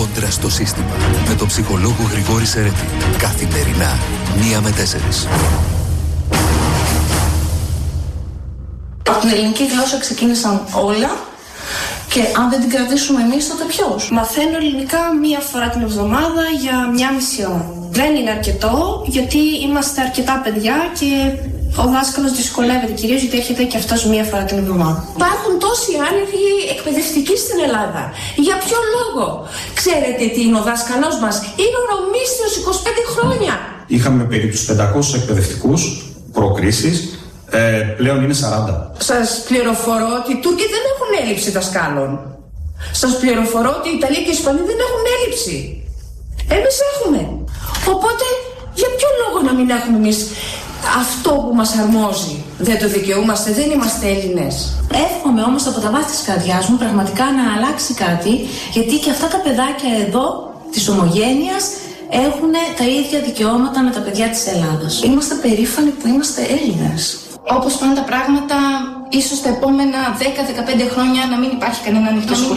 Κόντρα στο σύστημα. Με τον ψυχολόγο Γρηγόρη Σερέτη. Καθημερινά 1 με 4. Από την ελληνική γλώσσα ξεκίνησαν όλα. Και αν δεν την κρατήσουμε εμείς, τότε ποιος? Μαθαίνω ελληνικά 1 φορά την εβδομάδα για 1,5 ώρα. Δεν είναι αρκετό, γιατί είμαστε αρκετά παιδιά και ο δάσκαλος δυσκολεύεται κυρίως γιατί έχετε και αυτός 1 φορά την εβδομάδα. Υπάρχουν τόσοι άνεργοι εκπαιδευτικοί στην Ελλάδα. Για ποιο λόγο? Ξέρετε τι είναι ο δάσκαλός μας? Είναι ο Ρωμίστριος 25 χρόνια. Είχαμε περίπου 500 εκπαιδευτικούς προκρίσεις. Πλέον είναι 40. Σας πληροφορώ ότι οι Τούρκοι δεν έχουν έλλειψη δασκάλων. Σας πληροφορώ ότι οι Ιταλοί και οι Ισπανοί δεν έχουν έλλειψη. Εμείς έχουμε. Οπότε, για ποιο λόγο να μην έχουμε εμείς αυτό που μας αρμόζει? Δεν το δικαιούμαστε, δεν είμαστε Έλληνες. Εύχομαι όμως από τα βάθη της καρδιάς μου πραγματικά να αλλάξει κάτι, γιατί και αυτά τα παιδάκια εδώ της ομογένειας έχουν τα ίδια δικαιώματα με τα παιδιά της Ελλάδας. Είμαστε περήφανοι που είμαστε Έλληνες. Όπως πάνε τα πράγματα, ίσως τα επόμενα 10-15 χρόνια να μην υπάρχει κανένα ανοιχτό σχολείο.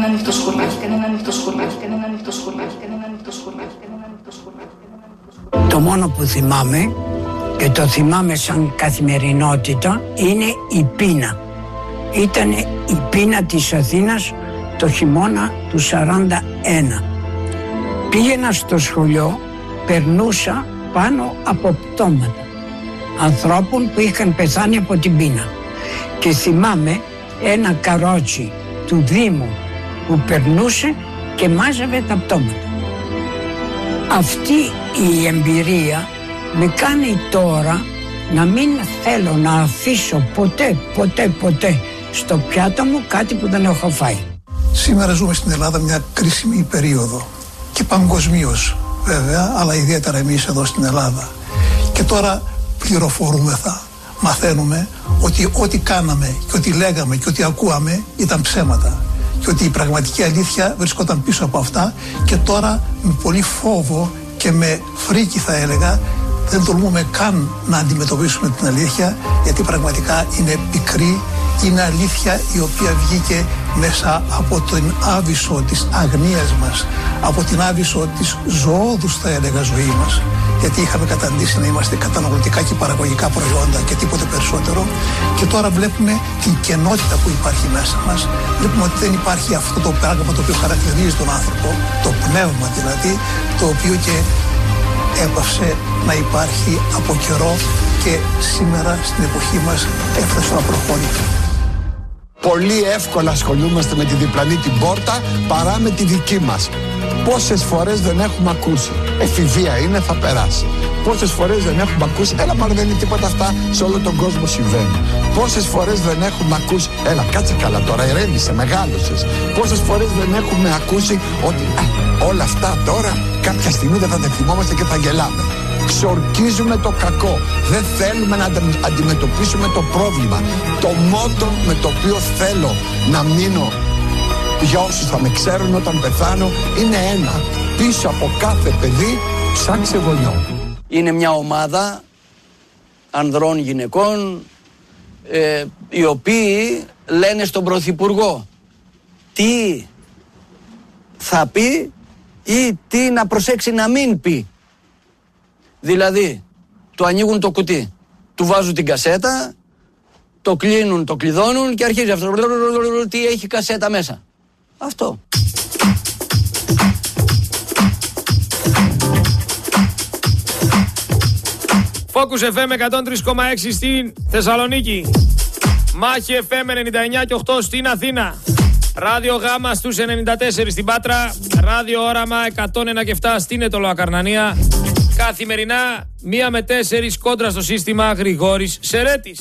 Το μόνο που θυμάμαι, και το θυμάμαι σαν καθημερινότητα, είναι η πείνα. Ήταν η πείνα της Αθήνας το χειμώνα του 41. Πήγαινα στο σχολείο, περνούσα πάνω από πτώματα ανθρώπων που είχαν πεθάνει από την πείνα. Και θυμάμαι ένα καρότσι του Δήμου που περνούσε και μάζευε τα πτώματα. Αυτή η εμπειρία με κάνει τώρα να μην θέλω να αφήσω ποτέ στο πιάτο μου κάτι που δεν έχω φάει. Σήμερα ζούμε στην Ελλάδα μια κρίσιμη περίοδο και παγκοσμίως βέβαια, αλλά ιδιαίτερα εμείς εδώ στην Ελλάδα. Και τώρα πληροφορούμεθα, μαθαίνουμε ότι ό,τι κάναμε και ό,τι λέγαμε και ό,τι ακούαμε ήταν ψέματα και ότι η πραγματική αλήθεια βρισκόταν πίσω από αυτά, και τώρα με πολύ φόβο και με φρίκη θα έλεγα δεν τολμούμε καν να αντιμετωπίσουμε την αλήθεια, γιατί πραγματικά είναι πικρή, είναι αλήθεια η οποία βγήκε μέσα από την άβυσσο της αγνίας μας, από την άβυσσο της ζωώδους θα έλεγα ζωή μας, γιατί είχαμε καταντήσει να είμαστε καταναλωτικά και παραγωγικά προϊόντα και τίποτε περισσότερο, και τώρα βλέπουμε την κενότητα που υπάρχει μέσα μας, βλέπουμε ότι δεν υπάρχει αυτό το πράγμα το οποίο χαρακτηρίζει τον άνθρωπο, το πνεύμα δηλαδή, το οποίο και έπαυσε να υπάρχει από καιρό και σήμερα στην εποχή μας έφτασε να προχωρεί. Πολύ εύκολα ασχολούμαστε με τη διπλανή την πόρτα παρά με τη δική μας. Πόσες φορές δεν έχουμε ακούσει? Εφηβεία είναι, θα περάσει. Πόσες φορές δεν έχουμε ακούσει? Έλα μάλλον δεν είναι τίποτα αυτά, σε όλο τον κόσμο συμβαίνει. Πόσες φορές δεν έχουμε ακούσει? Έλα κάτσε καλά τώρα, ηρέμησε, μεγάλωσες. Πόσες φορές δεν έχουμε ακούσει ότι όλα αυτά τώρα κάποια στιγμή δεν θα τα θυμόμαστε και θα γελάμε. Ξορκίζουμε το κακό. Δεν θέλουμε να αντιμετωπίσουμε το πρόβλημα. Το μότο με το οποίο θέλω να μείνω για όσους θα με ξέρουν όταν πεθάνω είναι ένα: πίσω από κάθε παιδί ψάξε γονιό. Είναι μια ομάδα ανδρών γυναικών οι οποίοι λένε στον Πρωθυπουργό τι θα πει ή τι να προσέξει να μην πει. Δηλαδή, του ανοίγουν το κουτί, του βάζουν την κασέτα, το κλείνουν, το κλειδώνουν και αρχίζει αυτό. Τι έχει κασέτα μέσα. Αυτό. Focus FM 103,6 στην Θεσσαλονίκη. Μάχη FM 99 και 8 στην Αθήνα. Ράδιο Γάμα στους 94 στην Πάτρα. Ράδιο Όραμα 101 και 7 στην Αιτωλοακαρνανία. Καθημερινά 1 με 4 κόντρα στο σύστημα Γρηγόρης Σερέτης.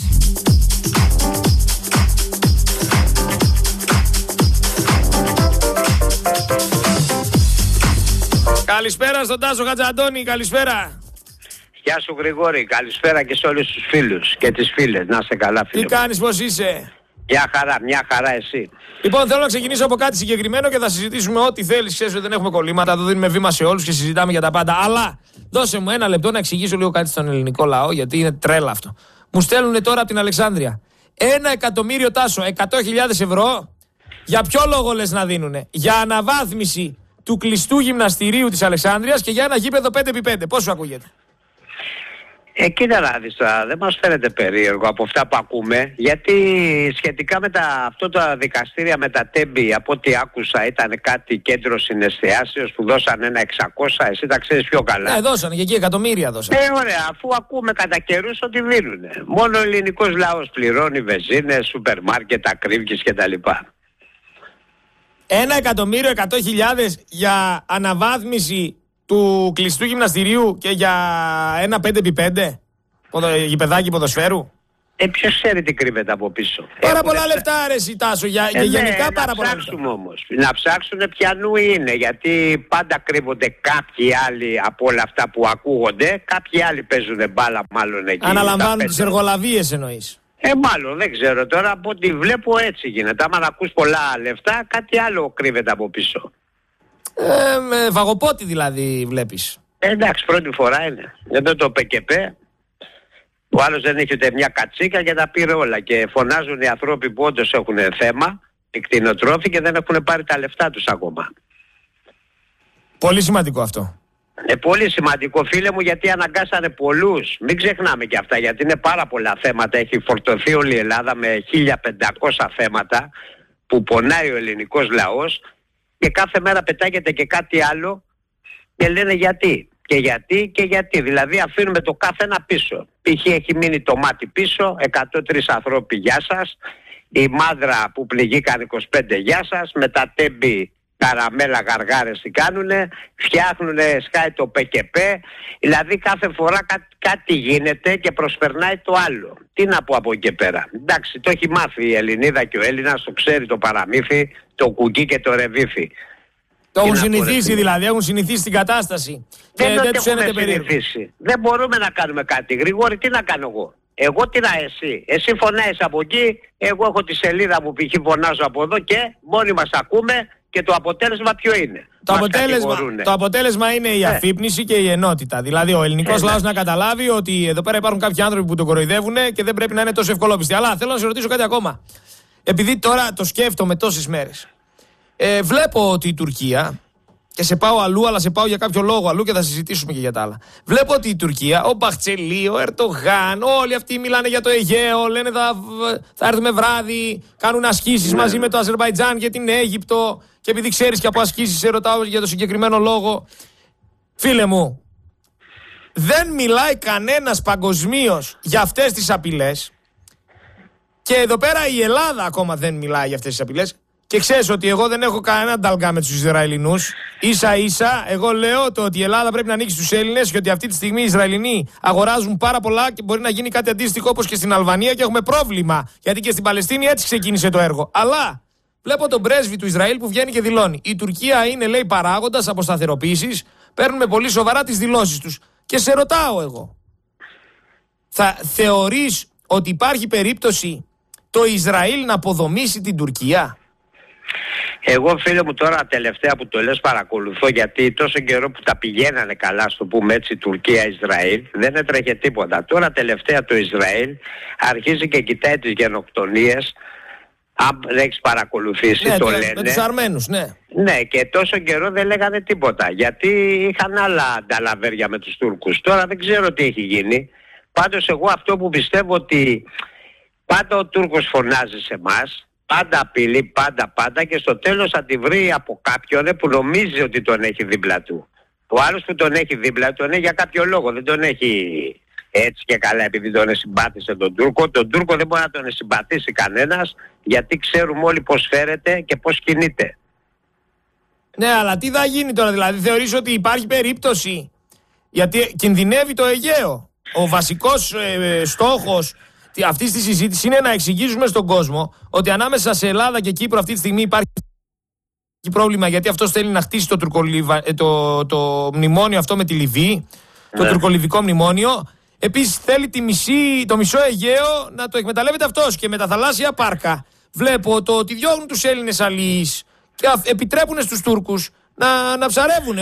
Καλησπέρα στον Τάσο Χατζαντώνη, καλησπέρα. Γεια σου Γρηγόρη, καλησπέρα και σε όλους τους φίλους και τις φίλες. Να είσαι καλά φίλε. Τι κάνεις, πώς είσαι? Μια χαρά εσύ. Λοιπόν, θέλω να ξεκινήσω από κάτι συγκεκριμένο και θα συζητήσουμε ό,τι θέλεις. Ξέρεις ότι δεν έχουμε κολλήματα, εδώ δίνουμε βήμα σε όλους και συζητάμε για τα πάντα. Αλλά δώσε μου ένα λεπτό να εξηγήσω λίγο κάτι στον ελληνικό λαό, γιατί είναι τρέλα αυτό. Μου στέλνουν τώρα από την Αλεξάνδρεια 1 εκατομμύριο, Τάσο, 100.000 ευρώ. Για ποιο λόγο λες να δίνουνε? Για αναβάθμιση του κλειστού γυμναστηρίου της Αλεξάνδρειας και για ένα γήπεδο 5x5. Πώς σου ακούγεται? Κοίτα να δεις τώρα, δεν μας φαίνεται περίεργο από αυτά που ακούμε, γιατί σχετικά με αυτό τα δικαστήρια με τα τέμπη, από ό,τι άκουσα, ήταν κάτι κέντρο συναισθιάσεως που δώσαν ένα 600, εσύ τα ξέρεις πιο καλά. Ναι, δώσανε και εκεί εκατομμύρια δώσανε. Ωραία, αφού ακούμε κατά καιρούς ότι δίνουνε. Μόνο ο ελληνικός λαός πληρώνει βενζίνες, σούπερ μάρκετ, ακρίβειες κτλ. 1.100.000 για αναβάθμιση του κλειστού γυμναστηρίου και για ένα 5x5 γηπεδάκι ποδοσφαίρου. Ποιος ξέρει τι κρύβεται από πίσω. Πάρα πολλά λεφτά, ρε Τάσο, και γενικά πάρα πολλά λεφτά. Όμως, να ψάξουν ποιανού είναι, γιατί πάντα κρύβονται κάποιοι άλλοι από όλα αυτά που ακούγονται. Κάποιοι άλλοι παίζουν μπάλα μάλλον εκεί. Αναλαμβάνουν τις εργολαβίες εννοείς? Μάλλον δεν ξέρω τώρα, από ό,τι βλέπω έτσι γίνεται. Άμα να ακούς πολλά λεφτά, κάτι άλλο κρύβεται από πίσω. Βαγοπότη δηλαδή βλέπεις. Εντάξει, πρώτη φορά είναι. Εδώ το ΠΚΠ, ο άλλος δεν έχει ούτε μια κατσίκα και τα πήρε όλα. Και φωνάζουν οι άνθρωποι που όντως έχουν θέμα, οι κτηνοτρόφοι, και δεν έχουν πάρει τα λεφτά τους ακόμα. Πολύ σημαντικό αυτό. Πολύ σημαντικό, φίλε μου, γιατί αναγκάσανε πολλούς. Μην ξεχνάμε και αυτά, γιατί είναι πάρα πολλά θέματα. Έχει φορτωθεί όλη η Ελλάδα με 1500 θέματα που πονάει ο ελληνικός λαός, και κάθε μέρα πετάγεται και κάτι άλλο και λένε γιατί. Και γιατί και γιατί. Δηλαδή αφήνουμε το κάθε ένα πίσω. Π.χ. έχει μείνει το μάτι πίσω, 103 ανθρώποι, γεια σας. Η Μάδρα που πληγήκαν 25, γεια σας. Με τα τέμπη καραμέλα γαργάρες τι κάνουνε, φτιάχνουνε, σκάει το ΠΚΠ. Δηλαδή κάθε φορά κάτι γίνεται και προσπερνάει το άλλο. Τι να πω από εκεί και πέρα. Εντάξει, το έχει μάθει η Ελληνίδα και ο Έλληνας, το ξέρει το παραμύθι, το κουκί και το ρεβίφι. Το έχουν συνηθίσει δηλαδή, έχουν συνηθίσει την κατάσταση. Δεν τους φαίνεται συνηθίσει. Δεν μπορούμε να κάνουμε κάτι. Γρηγόρη, τι να κάνω εγώ? Εγώ τι να εσύ? Εσύ φωνάζεις από εκεί, εγώ έχω τη σελίδα μου, π.χ. φωνάζω από εδώ και μόνοι μας ακούμε. Και το αποτέλεσμα ποιο είναι? Το αποτέλεσμα είναι η αφύπνιση και η ενότητα. Δηλαδή ο ελληνικός λαός να καταλάβει ότι εδώ πέρα υπάρχουν κάποιοι άνθρωποι που τον κοροϊδεύουν και δεν πρέπει να είναι τόσο ευκολόπιστοι. Αλλά θέλω να σε ρωτήσω κάτι ακόμα. Επειδή τώρα το σκέφτομαι τόσες μέρες. Βλέπω ότι η Τουρκία, και σε πάω αλλού, αλλά σε πάω για κάποιο λόγο αλλού και θα συζητήσουμε και για τα άλλα. Βλέπω ότι η Τουρκία, ο Μπαχτσελί, ο Ερντογάν, όλοι αυτοί μιλάνε για το Αιγαίο, λένε θα έρθουμε βράδυ, κάνουν ασκήσεις μαζί με το Αζερμπαϊτζάν και την Αίγυπτο. Και επειδή ξέρεις και από ασκήσεις, σε ρωτάω για το συγκεκριμένο λόγο. Φίλε μου, δεν μιλάει κανένας παγκοσμίως για αυτές τις απειλές. Και εδώ πέρα η Ελλάδα ακόμα δεν μιλάει για αυτές τις απειλές. Και ξέρεις ότι εγώ δεν έχω κανένα νταλγκά με τους Ισραηλινούς. Ίσα-ίσα, εγώ λέω ότι η Ελλάδα πρέπει να ανοίξει στους Έλληνες και ότι αυτή τη στιγμή οι Ισραηλινοί αγοράζουν πάρα πολλά και μπορεί να γίνει κάτι αντίστοιχο όπως και στην Αλβανία και έχουμε πρόβλημα. Γιατί και στην Παλαιστίνη έτσι ξεκίνησε το έργο. Αλλά βλέπω τον πρέσβη του Ισραήλ που βγαίνει και δηλώνει: η Τουρκία είναι, λέει, παράγοντας αποσταθεροποίησης. Παίρνουν πολύ σοβαρά τις δηλώσεις τους. Και σε ρωτάω εγώ, θα θεωρείς ότι υπάρχει περίπτωση το Ισραήλ να αποδομήσει την Τουρκία? Εγώ, φίλε μου, τώρα τελευταία που το λες παρακολουθώ, γιατί τόσο καιρό που τα πηγαίνανε καλά, στο πούμε έτσι, Τουρκία-Ισραήλ, δεν έτρεχε τίποτα. Τώρα τελευταία το Ισραήλ αρχίζει και κοιτάει τις γενοκτονίες. Αν δεν έχεις παρακολουθήσει, ναι, το λένε. Με τους Αρμένους, ναι. Ναι, και τόσο καιρό δεν λέγανε τίποτα, γιατί είχαν άλλα ανταλαβέρια με τους Τούρκους. Τώρα δεν ξέρω τι έχει γίνει. Πάντως εγώ αυτό που πιστεύω, ότι πάντα ο Τούρκος φωνάζει σε εμάς, πάντα απειλεί, πάντα, και στο τέλος θα τη βρει από κάποιον που νομίζει ότι τον έχει δίπλα του. Ο άλλος που τον έχει δίπλα του τον έχει για κάποιο λόγο, δεν τον έχει έτσι και καλά επειδή τον συμπάθησε τον Τούρκο. Τον Τούρκο δεν μπορεί να τον συμπαθήσει κανένας, γιατί ξέρουμε όλοι πώς φέρεται και πώς κινείται. Ναι, αλλά τι θα γίνει τώρα, δηλαδή θεωρείς ότι υπάρχει περίπτωση? Γιατί κινδυνεύει το Αιγαίο. Ο βασικός στόχος αυτής της συζήτησης είναι να εξηγήσουμε στον κόσμο ότι ανάμεσα σε Ελλάδα και Κύπρο αυτή τη στιγμή υπάρχει πρόβλημα, γιατί αυτός θέλει να χτίσει το μνημόνιο αυτό με τη Λιβύη, το τουρκολιβικό μνημόνιο. Επίσης θέλει το μισό Αιγαίο να το εκμεταλλεύεται αυτός, και με τα θαλάσσια πάρκα βλέπω ότι διώχνουν τους Έλληνες αλλοίς και επιτρέπουν στους Τούρκους να ψαρεύουν.